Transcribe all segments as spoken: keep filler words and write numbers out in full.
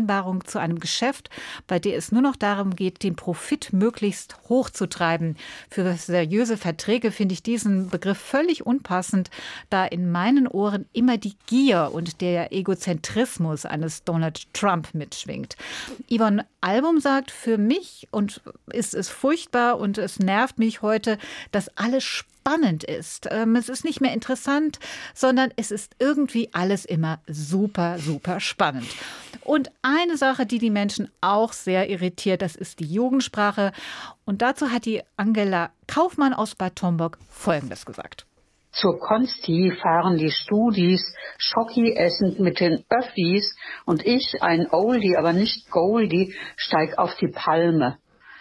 Vereinbarung zu einem Geschäft, bei der es nur noch darum geht, den Profit möglichst hoch zu treiben. Für seriöse Verträge finde ich diesen Begriff völlig unpassend, da in meinen Ohren immer die Gier und der Egozentrismus eines Donald Trump mitschwingt. Yvonne Album sagt, für mich und ist es furchtbar und es nervt mich heute, dass alles spannend ist. Ähm, es ist nicht mehr interessant, sondern es ist irgendwie alles immer super, super spannend. Und eine Sache, die die Menschen auch sehr irritiert, das ist die Jugendsprache. Und dazu hat die Angela Kaufmann aus Bad Homburg Folgendes gesagt. Zur Konsti fahren die Studis Schoki essend mit den Öffis und ich, ein Oldie, aber nicht Goldie, steig auf die Palme.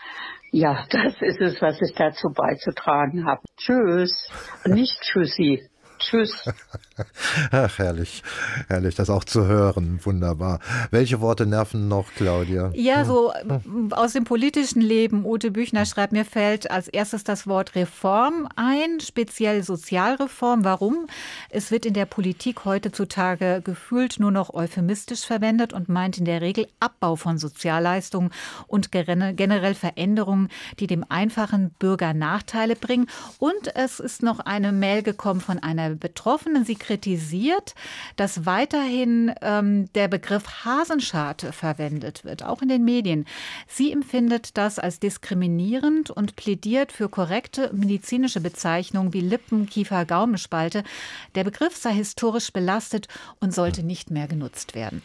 Ja, das ist es, was ich dazu beizutragen habe. Tschüss, nicht Tschüssi. Tschüss. Ach, herrlich, herrlich, das auch zu hören. Wunderbar. Welche Worte nerven noch, Claudia? Ja, so hm. aus dem politischen Leben. Ute Büchner schreibt, mir fällt als erstes das Wort Reform ein, speziell Sozialreform. Warum? Es wird in der Politik heutzutage gefühlt nur noch euphemistisch verwendet und meint in der Regel Abbau von Sozialleistungen und generell Veränderungen, die dem einfachen Bürger Nachteile bringen. Und es ist noch eine Mail gekommen von einer Betroffenen. Sie kritisiert, dass weiterhin ähm, der Begriff Hasenscharte verwendet wird, auch in den Medien. Sie empfindet das als diskriminierend und plädiert für korrekte medizinische Bezeichnungen wie Lippen-, Kiefer-, Gaumenspalte. Der Begriff sei historisch belastet und sollte nicht mehr genutzt werden.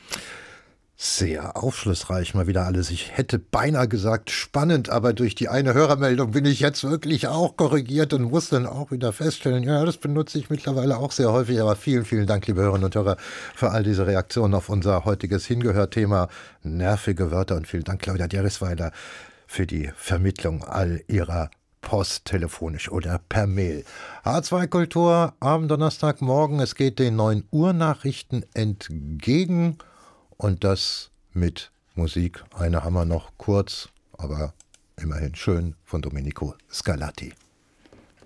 Sehr aufschlussreich mal wieder alles. Ich hätte beinahe gesagt spannend, aber durch die eine Hörermeldung bin ich jetzt wirklich auch korrigiert und muss dann auch wieder feststellen, ja, das benutze ich mittlerweile auch sehr häufig. Aber vielen, vielen Dank, liebe Hörerinnen und Hörer, für all diese Reaktionen auf unser heutiges Hingehört-Thema nervige Wörter. Und vielen Dank, Claudia Derrisweiler, für die Vermittlung all ihrer Post, telefonisch oder per Mail. H zwei Kultur am Donnerstagmorgen. Es geht den neun Uhr Nachrichten entgegen. Und das mit Musik. Eine haben wir noch kurz, aber immerhin schön von Domenico Scarlatti.